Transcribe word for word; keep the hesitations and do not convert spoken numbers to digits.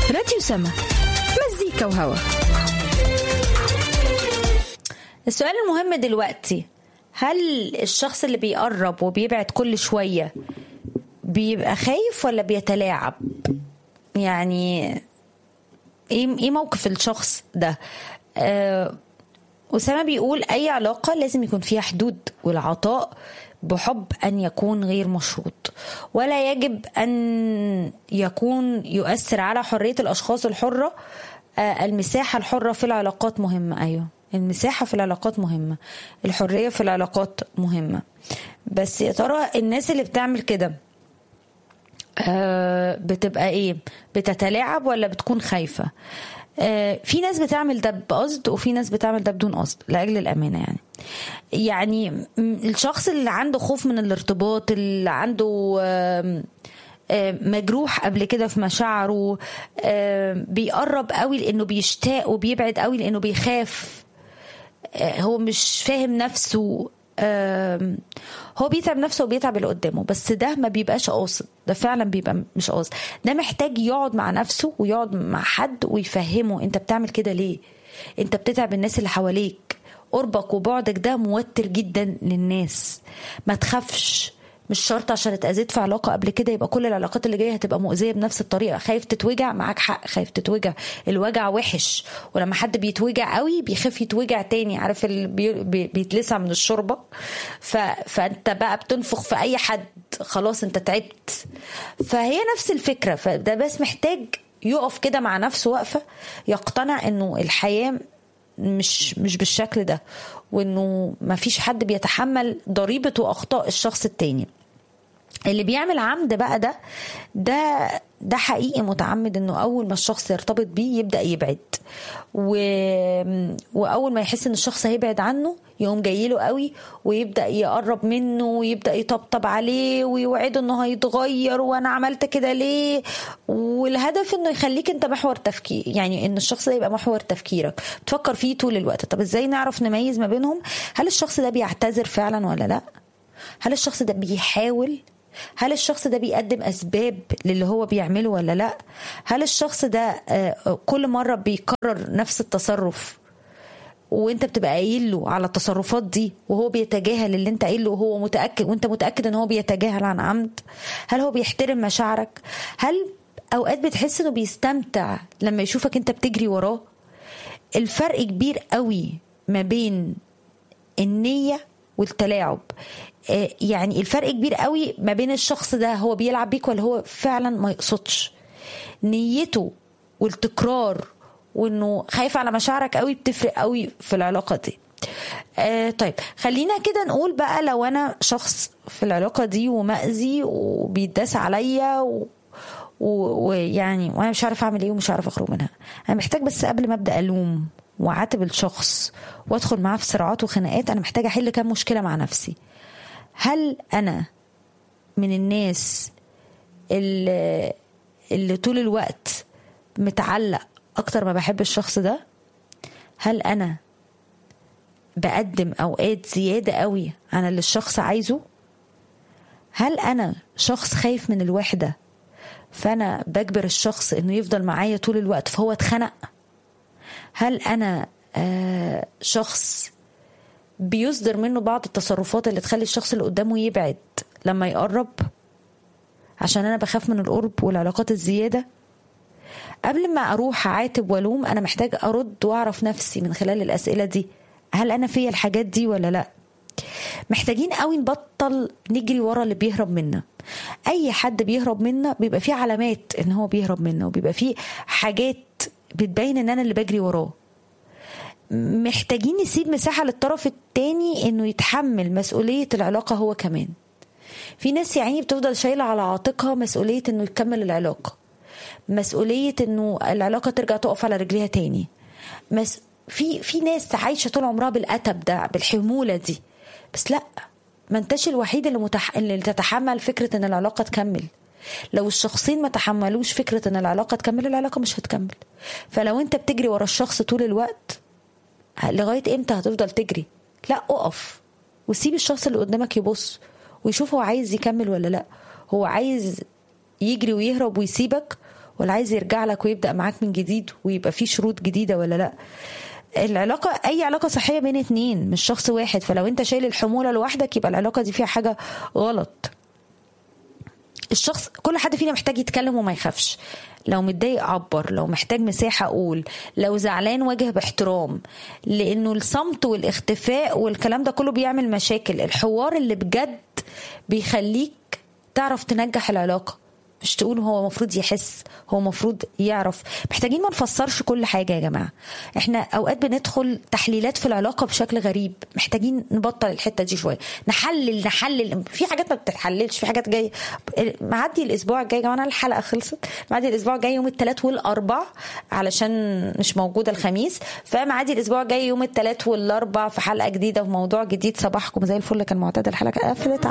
راديو سما، مزيكا وهوا. السؤال المهم دلوقتي، هل الشخص اللي بيقرب وبيبعد كل شوية بيبقى خايف ولا بيتلاعب؟ يعني ايه ايه موقف الشخص ده؟ آه أسامة بيقول أي علاقة لازم يكون فيها حدود، والعطاء بحب أن يكون غير مشروط، ولا يجب أن يكون يؤثر على حرية الأشخاص الحرة. آه المساحة الحرة في العلاقات مهمة. أيوة، المساحة في العلاقات مهمة، الحرية في العلاقات مهمة. بس يا ترى الناس اللي بتعمل كده آه بتبقى ايه؟ بتتلاعب ولا بتكون خايفة؟ آه في ناس بتعمل ده بقصد، وفي ناس بتعمل ده بدون قصد، لأجل الأمانة. يعني يعني الشخص اللي عنده خوف من الارتباط، اللي عنده آه مجروح قبل كده في مشاعره، بيقرب قوي لأنه بيشتاق، وبيبعد قوي لأنه بيخاف. هو مش فاهم نفسه، هو بيتعب نفسه وبيتعب اللي قدامه، بس ده ما بيبقاش قاصد، ده فعلا بيبقى مش قاصد. ده محتاج يقعد مع نفسه ويقعد مع حد ويفهمه انت بتعمل كده ليه، انت بتتعب الناس اللي حواليك، قربك وبعدك ده موتر جدا للناس. ما تخافش، مش شرط عشان اتأذيت في علاقة قبل كده يبقى كل العلاقات اللي جاية هتبقى مؤذية بنفس الطريقة. خايف تتوجع، معاك حق، خايف تتوجع، الوجع وحش، ولما حد بيتوجع قوي بيخاف يتوجع تاني. عارف اللي بي... بيتلسع من الشوربة، ف... فانت بقى بتنفخ في اي حد، خلاص انت تعبت. فهي نفس الفكرة، فده بس محتاج يقف كده مع نفسه وقفة، يقتنع انه الحياة مش مش بالشكل ده، وانه ما فيش حد بيتحمل ضريبة واخطاء الشخص التاني. اللي بيعمل عمد بقى ده ده ده حقيقي متعمد، انه اول ما الشخص يرتبط بيه يبدأ يبعد، و... واول ما يحس ان الشخص هيبعد عنه يقوم جايله قوي ويبدأ يقرب منه ويبدأ يطبطب عليه ويوعده انه هيتغير، وانا عملت كده ليه، والهدف انه يخليك انت محور تفكير، يعني ان الشخص ده يبقى محور تفكيرك، بتفكر فيه طول الوقت. طب ازاي نعرف نميز ما بينهم؟ هل الشخص ده بيعتذر فعلا ولا لا؟ هل الشخص ده بيحاول؟ هل الشخص ده بيقدم أسباب للي هو بيعمله ولا لا؟ هل الشخص ده كل مرة بيكرر نفس التصرف وانت بتبقى قايل له على التصرفات دي وهو بيتجاهل اللي انت قايل له، وهو متأكد وانت متأكد ان هو بيتجاهل عن عمد؟ هل هو بيحترم مشاعرك؟ هل اوقات بتحس انه بيستمتع لما يشوفك انت بتجري وراه؟ الفرق كبير قوي ما بين النية والتلاعب. يعني الفرق كبير قوي ما بين الشخص ده هو بيلعب بيك ولا هو فعلا ما يقصدش. نيته والتكرار وانه خايف على مشاعرك قوي بتفرق قوي في العلاقة دي. آه طيب خلينا كده نقول بقى، لو انا شخص في العلاقة دي ومأذي وبيداس عليا ويعني وانا مش عارف اعمل ايه ومش عارف اخرج منها، انا محتاج بس قبل ما ابدا الوم وعاتب الشخص وادخل معاه في صراعات وخناقات، انا محتاجه احل كام مشكله مع نفسي. هل انا من الناس اللي, اللي طول الوقت متعلق اكتر ما بحب الشخص ده؟ هل انا بقدم اوقات زياده قوي عن اللي الشخص عايزه؟ هل انا شخص خايف من الوحده فانا بجبر الشخص انه يفضل معايا طول الوقت فهو اتخنق؟ هل انا آه شخص بيصدر منه بعض التصرفات اللي تخلي الشخص اللي قدامه يبعد لما يقرب عشان انا بخاف من القرب والعلاقات الزيادة؟ قبل ما اروح عاتب ولوم انا محتاج ارد واعرف نفسي من خلال الاسئلة دي، هل انا فيا الحاجات دي ولا لا؟ محتاجين قوي نبطل نجري ورا اللي بيهرب منا. اي حد بيهرب منا بيبقى فيه علامات ان هو بيهرب منا، وبيبقى فيه حاجات بتبين ان انا اللي بجري وراه. محتاجين نسيب مساحة للطرف التاني انه يتحمل مسؤولية العلاقة هو كمان. في ناس يعني بتفضل شايلة على عاتقها مسؤولية انه يكمل العلاقة، مسؤولية انه العلاقة ترجع تقف على رجليها تاني. مس... في في ناس عايشة طول عمرها بالأتب ده، بالحمولة دي. بس لا، ما انتش الوحيد اللي, متح... اللي تتحمل فكرة ان العلاقة تكمل. لو الشخصين ما تحملوش فكرة ان العلاقة تكمل، العلاقة مش هتكمل. فلو انت بتجري ورا الشخص طول الوقت، لغاية امتى هتفضل تجري؟ لا، اقف وسيب الشخص اللي قدامك يبص ويشوف هو عايز يكمل ولا لا. هو عايز يجري ويهرب ويسيبك، ولا عايز يرجع لك ويبدأ معاك من جديد ويبقى فيه شروط جديدة ولا لا. العلاقة أي علاقة صحية بين اتنين مش شخص واحد، فلو انت شايل الحمولة لوحدك يبقى العلاقة دي فيها حاجة غلط. الشخص كل حد فينا محتاج يتكلم وما يخافش، لو متضايق عبر، لو محتاج مساحة أقول، لو زعلان واجه باحترام، لأنه الصمت والاختفاء والكلام ده كله بيعمل مشاكل. الحوار اللي بجد بيخليك تعرف تنجح العلاقة، مش تقول هو مفروض يحس، هو مفروض يعرف. محتاجين ما نفسرش كل حاجة يا جماعة. احنا اوقات بندخل تحليلات في العلاقة بشكل غريب، محتاجين نبطل الحتة دي شوية، نحلل نحلل في حاجات ما بتتحللش، في حاجات جاية. معدي الاسبوع الجاي يا جماعة، الحلقة خلصت، معدي الاسبوع الجاي يوم الثلاث والاربع علشان مش موجودة الخميس، فمعدي الاسبوع الجاي يوم الثلاث والاربع في حلقة جديدة وموضوع جديد. صباحكم زي الفل، كان معتاد الحلقة قفلت